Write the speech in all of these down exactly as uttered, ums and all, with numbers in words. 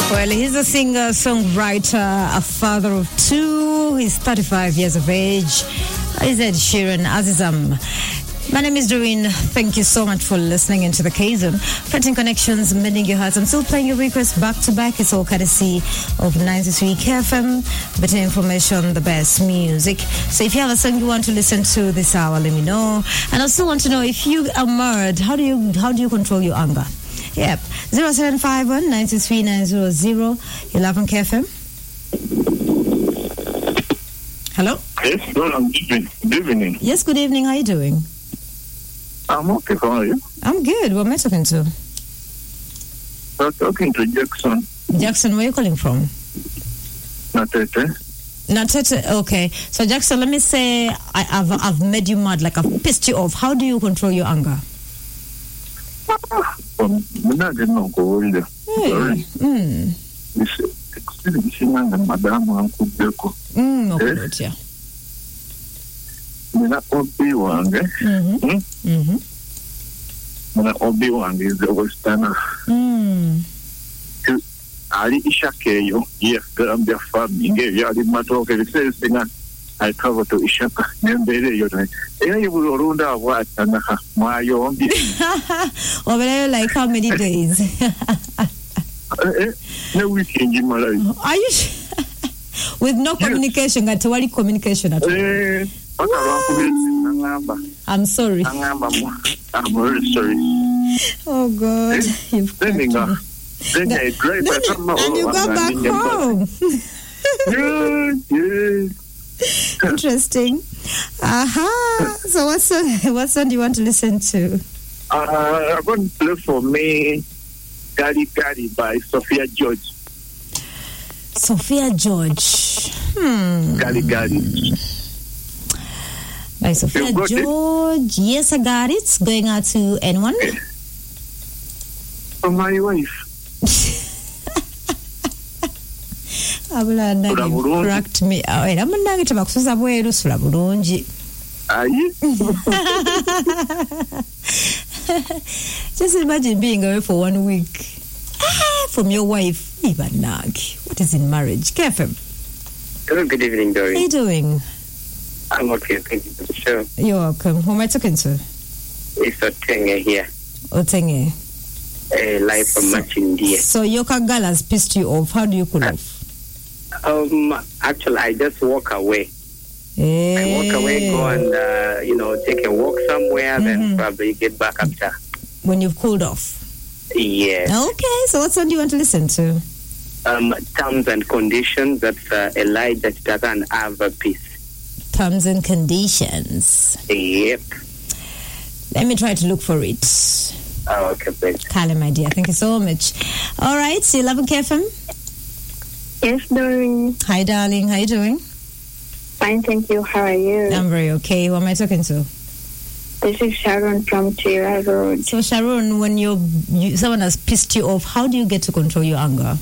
Well, he's a singer, songwriter, a father of two. He's thirty-five years of age. He's Ed Sheeran, Azizam. My name is Doreen. Thank you so much for listening into the K-Zone. Printing Connections, mending your hearts. I'm still playing your requests back to back. It's all courtesy of ninety-three K F M. Better information, the best music. So if you have a song you want to listen to this hour, let me know. And I still want to know, if you are married, how do you how do you control your anger? Yep. zero seven five one nine two three nine zero zero. eleven K F M. Hello? Yes, good evening. Yes, good evening. How are you doing? I'm okay. How are you? I'm good. What am I talking to? I'm talking to Jackson. Jackson, where are you calling from? Natete. Natete, okay. So, Jackson, let me say I, I've, I've made you mad, like I've pissed you off. How do you control your anger? I'm not going to go in there. Hey. Mm. Mm, okay, yeah. Mina obi wange. Mhm. Mhm. Mina obi wange is the Western. Mm. Ali Ishaka yo. Yes, I'm their family. Yeah, the matter of the first thing I cover to Ishaka. Nembele yo. Eh, you will run that what and my yo. Over like how many days? Eh, no weekend in my life. Are you sure? With no communication, at all communication at all? Eh. I'm sorry. I'm very sorry. Oh God, you've then you got then I drive and you got back home. Yes, yes. Interesting. Aha. So what song? What song do you want to listen to? Uh, I'm going to play for me, "Gali Gali" by Sophia George. Sophia George. Hmm. "Gali Gali." By Sophia George. It? Yes, I got it. Going out to anyone? For my wife. Abula nagi cracked me. Oh, wait, I'm nagi tabakusuza bweru sula bulungi. Aye. Just imagine being away for one week. Ah, from your wife. Even nagi. What is in marriage? K F M. Hello, good evening, Dory. How are you doing? I'm okay, thank you for the show. You're welcome. Who am I talking to? It's Otenge here. Otenge. Uh, live from so, Machindia. So your girl has pissed you off. How do you cool uh, off? Um, actually, I just walk away. Hey. I walk away, go and, uh, you know, take a walk somewhere, mm-hmm. then probably get back after. When you've cooled off? Yes. Okay, so what song do you want to listen to? Um, Terms and Conditions. That's uh, Elijah Chitaka and Ava Peace. Terms and Conditions. Yep. Let me try to look for it. Oh, okay, please. Kale, my dear, thank you so much. All right, so eleven K F M. Yes, Doreen. Hi, darling. How are you doing? Fine, thank you. How are you? I'm very okay. Who am I talking to? This is Sharon from Tira Road. So, Sharon, when you're, you someone has pissed you off, how do you get to control your anger?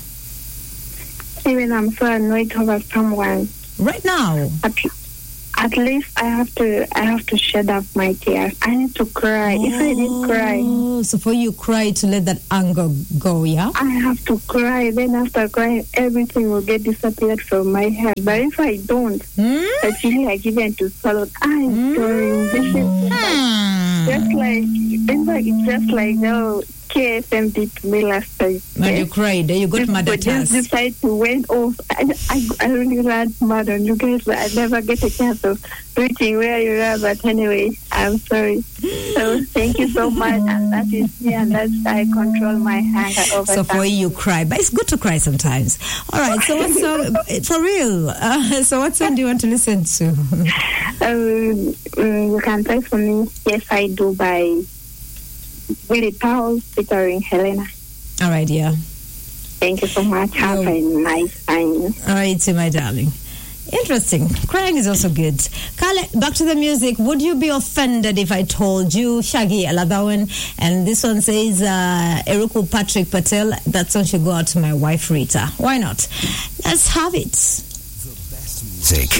Even I'm so annoyed over someone. Right now? At, at least I have to I have to shed off my tears. I need to cry. Oh, if I didn't cry. So for you cry to let that anger go, yeah? I have to cry. Then after crying, everything will get disappeared from my head. But if I don't, mm? I feel like even to swallow. I'm mm? sorry. This is mm. just like, in fact, it's just like how K S M did to me last time. When okay? you cried, you got mad at us. Just decided to went off. I, I, I really ran mad on you guys, but I never get a chance of reaching where you are. But anyway, I'm sorry. So thank you so much. And that is me, and that's I control my anger over So time. for you, cry. But it's good to cry sometimes. All right, so what song, for real, uh, so what song do you want to listen to? Um, um, you can play for me, Yes I Do by Willie Powell featuring Helena. All right, yeah. Thank you so much. Have oh. a nice time. All right, to my darling. Interesting. Crying is also good. Kale, back to the music. Would you be offended if I told you Shaggy Aladawan? And this one says, uh, Eruku Patrick Patel. That song should go out to my wife Rita. Why not? Let's have it. The best music.